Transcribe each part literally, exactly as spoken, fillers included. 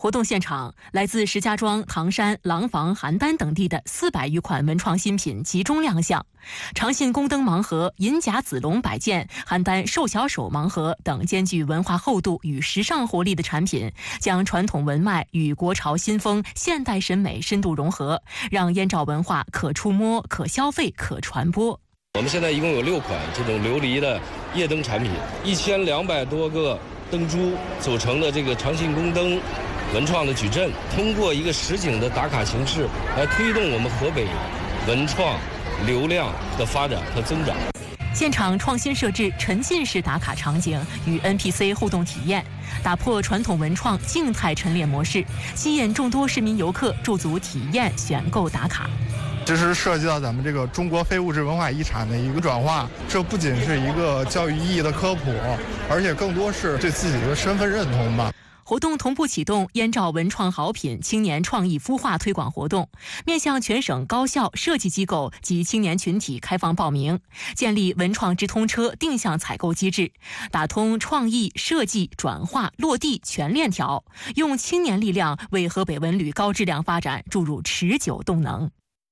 活动现场，来自石家庄、唐山、廊坊、邯郸等地的四百余款文创新品集中亮相。长信宫灯盲盒、银甲子龙摆件、邯郸瘦小手盲盒等兼具文化厚度与时尚活力的产品，将传统文脉与国潮新风、现代审美深度融合，让燕赵文化可触摸、可消费、可传播。 我们现在一共有六款这种琉璃的夜灯产品，一千两百多个灯珠组成的这个长信宫灯文创的矩阵，通过一个实景的打卡形式来推动我们河北文创流量的发展和增长。 现场创新设置沉浸式打卡场景与 N P C 互动体验，打破传统文创静态陈列模式，吸引众多市民游客驻足体验、选购打卡。 这是涉及到咱们这个中国非物质文化遗产的一个转化，这不仅是一个教育意义的科普，而且更多是对自己的身份认同吧。 活动同步启动燕赵文创好品青年创意孵化推广活动，面向全省高校、设计机构及青年群体开放报名，建立文创直通车定向采购机制，打通创意、设计、转化、落地全链条，用青年力量为河北文旅高质量发展注入持久动能。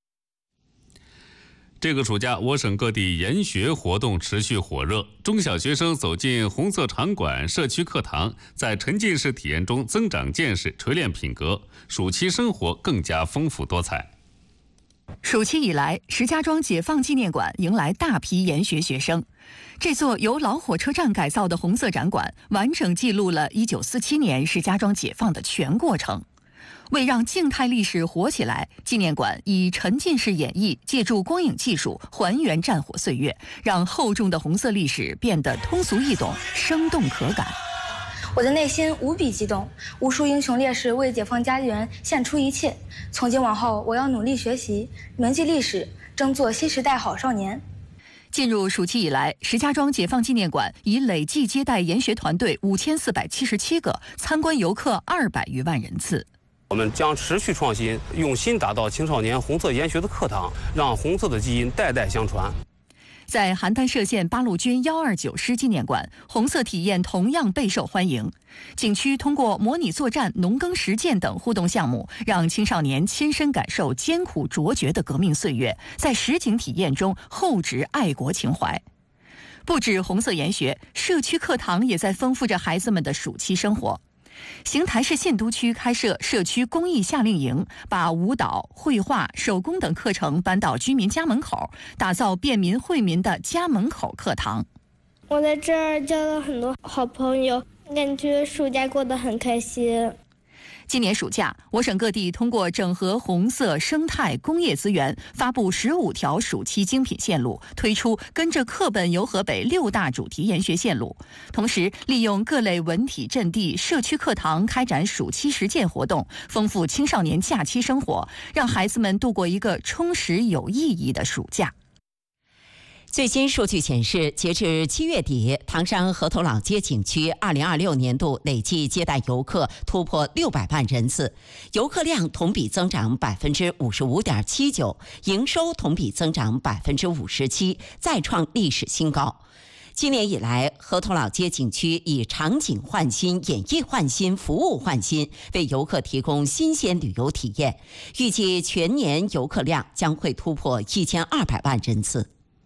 这个暑假，我省各地研学活动持续火热，中小学生走进红色场馆、社区课堂，在沉浸式体验中增长见识、锤炼品格，暑期生活更加丰富多彩。 暑期以来，石家庄解放纪念馆迎来大批研学学生。这座由老火车站改造的红色展馆，完整记录了一九四七年石家庄解放的全过程。为让静态历史活起来，纪念馆以沉浸式演绎，借助光影技术还原战火岁月，让厚重的红色历史变得通俗易懂、生动可感。 我的内心无比激动，无数英雄烈士为解放家园献出一切。从今往后，我要努力学习，铭记历史，争做新时代好少年。 进入暑期以来，石家庄解放纪念馆已累计接待研学团队五千四百七十七个，参观游客二百余万人次。 我们将持续创新，用心打造青少年红色研学的课堂，让红色的基因代代相传。 在邯郸歙县八路军一二九师纪念馆，红色体验同样备受欢迎。景区通过模拟作战、农耕实践等互动项目，让青少年亲身感受艰苦卓绝的革命岁月，在实景体验中厚植爱国情怀。不止红色研学，社区课堂也在丰富着孩子们的暑期生活。邢台市县都区开设社区公益夏令营，把舞蹈、绘画、手工等课程搬到居民家门口，打造便民惠民的家门口课堂。 我在这儿交了很多好朋友，感觉暑假过得很开心。 今年暑假，我省各地通过整合红色生态工业资源，发布十五条暑期精品线路，推出跟着课本游河北六大主题研学线路。同时，利用各类文体阵地、社区课堂开展暑期实践活动，丰富青少年假期生活，让孩子们度过一个充实有意义的暑假。 最新数据显示，截至七月底，唐山河头老街景区二零二六年度累计接待游客突破六百万人次，游客量同比增长百分之五十五点七九，营收同比增长百分之五十七，再创历史新高。今年以来，河头老街景区以场景换新、演绎换新、服务换新，为游客提供新鲜旅游体验。预计全年游客量将会突破一千二百万人次。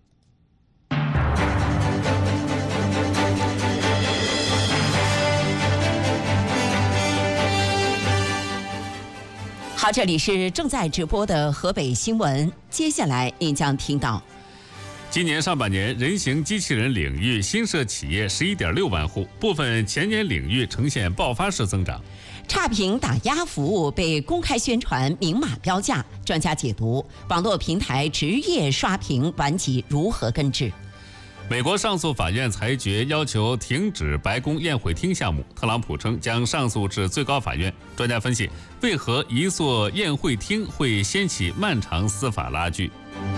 好，这里是正在直播的河北新闻。接下来您将听到， 今年上半年人形机器人领域新设企业十一点六万户，部分前年领域呈现爆发式增长。 差评打压服务被公开宣传明码标价，专家解读网络平台职业刷屏顽疾如何根治。 美国上诉法院裁决要求停止白宫宴会厅项目，特朗普称将上诉至最高法院。专家分析，为何一座宴会厅会掀起漫长司法拉锯？